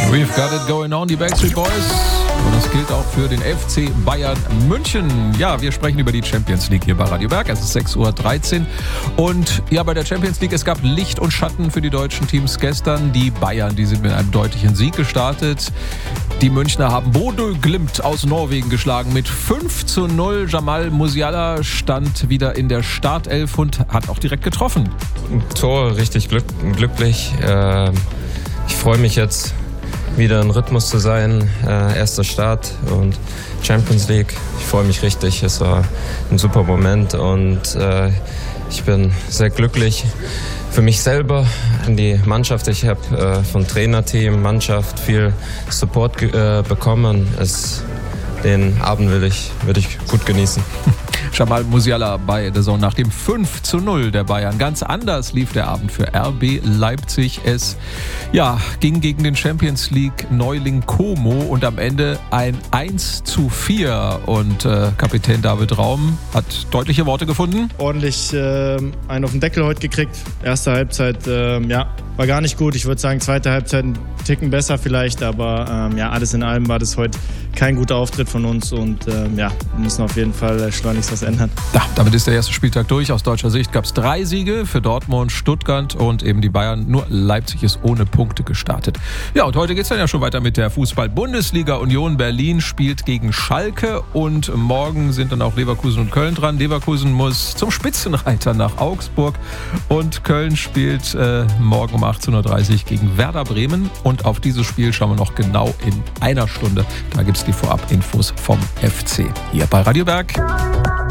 We've got it going on, die Backstreet Boys. Und das gilt auch für den FC Bayern München. Ja, wir sprechen über die Champions League hier bei Radio Berg. Es ist 6:13 Uhr. Und ja, bei der Champions League, es gab Licht und Schatten für die deutschen Teams gestern. Die Bayern, die sind mit einem deutlichen Sieg gestartet. Die Münchner haben Bodø Glimt aus Norwegen geschlagen mit 5:0. Jamal Musiala stand wieder in der Startelf und hat auch direkt getroffen. Tor, richtig glücklich. Ich freue mich jetzt, wieder in Rhythmus zu sein. Erster Start und Champions League. Ich freue mich richtig. Es war ein super Moment und ich bin sehr glücklich für mich selber, in die Mannschaft. Ich habe vom Trainerteam, Mannschaft viel Support bekommen. Den Abend würde ich gut genießen. Jamal Musiala bei The Zone nach dem 5:0 der Bayern. Ganz anders lief der Abend für RB Leipzig. Es ging gegen den Champions League Neuling Como und am Ende ein 1:4. Und Kapitän David Raum hat deutliche Worte gefunden. Ordentlich einen auf den Deckel heute gekriegt. Erste Halbzeit, war gar nicht gut. Ich würde sagen, zweite Halbzeit ein Ticken besser vielleicht. Aber alles in allem war das heute kein guter Auftritt von uns. Und wir müssen auf jeden Fall schleunigst was ändern. Ja, damit ist der erste Spieltag durch. Aus deutscher Sicht gab es 3 Siege für Dortmund, Stuttgart und eben die Bayern. Nur Leipzig ist ohne Punkte gestartet. Ja, und heute geht es dann ja schon weiter mit der Fußball-Bundesliga. Union Berlin spielt gegen Schalke und morgen sind dann auch Leverkusen und Köln dran. Leverkusen muss zum Spitzenreiter nach Augsburg und Köln spielt morgen um 18:30 Uhr gegen Werder Bremen. Und auf dieses Spiel schauen wir noch genau in einer Stunde. Da gibt es die Vorab-Infos vom FC hier bei Radio Berg.